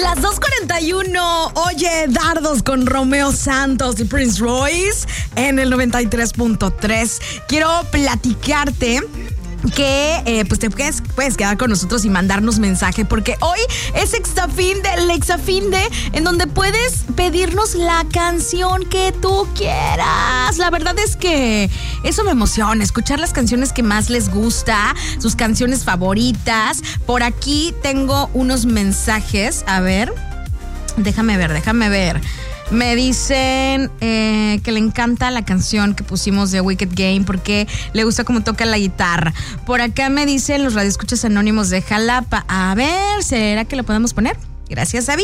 Las 2:41, oye, Dardos con Romeo Santos y Prince Royce en el 93.3. Quiero platicarte que pues te puedes quedar con nosotros y mandarnos mensaje, porque hoy es el Exafinde, en donde puedes pedirnos la canción que tú quieras. La verdad es que eso me emociona, escuchar las canciones que más les gusta, sus canciones favoritas. Por aquí tengo unos mensajes, a ver, déjame ver. Me dicen que le encanta la canción que pusimos de Wicked Game porque le gusta cómo toca la guitarra. Por acá me dicen los radioescuchas anónimos de Jalapa. A ver, ¿será que lo podemos poner? Gracias, David.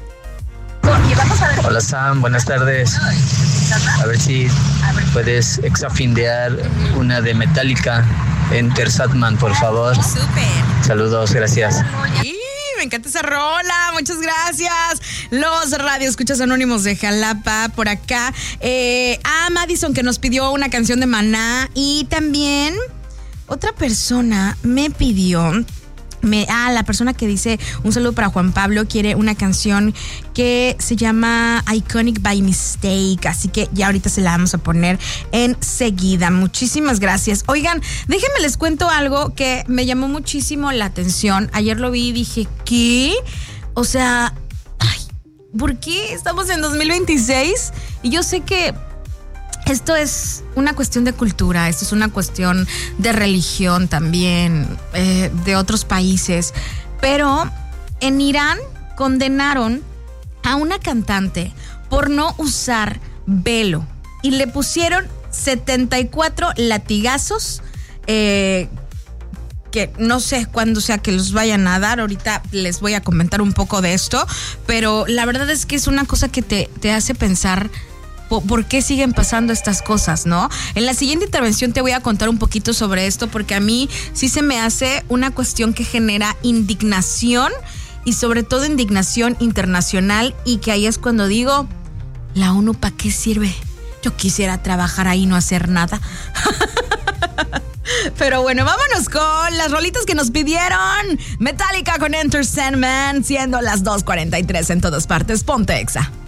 Hola, Sam, buenas tardes. A ver si puedes exafindear una de Metallica, Enter Sandman, por favor. Súper. Saludos, gracias. Me encanta esa rola, muchas gracias. Los radioescuchas anónimos de Jalapa, por acá. A Madison, que nos pidió una canción de Maná. Y también otra persona me pidió... la persona que dice un saludo para Juan Pablo quiere una canción que se llama Iconic by Mistake, así que ya ahorita se la vamos a poner enseguida. Muchísimas gracias. Oigan, déjenme les cuento algo que me llamó muchísimo la atención. Ayer lo vi y dije, ¿qué? O sea, ¿por qué estamos en 2026? Y yo sé que esto es una cuestión de cultura, esto es una cuestión de religión también, de otros países. Pero en Irán condenaron a una cantante por no usar velo y le pusieron 74 latigazos, que no sé cuándo sea que los vayan a dar. Ahorita les voy a comentar un poco de esto, pero la verdad es que es una cosa que te hace pensar ¿por qué siguen pasando estas cosas, no? En la siguiente intervención te voy a contar un poquito sobre esto, porque a mí sí se me hace una cuestión que genera indignación, y sobre todo indignación internacional, y que ahí es cuando digo, ¿la ONU para qué sirve? Yo quisiera trabajar ahí y no hacer nada. Pero bueno, vámonos con las rolitas que nos pidieron. Metallica con Enter Sandman, siendo las 2:43 en todas partes. Ponte Exa.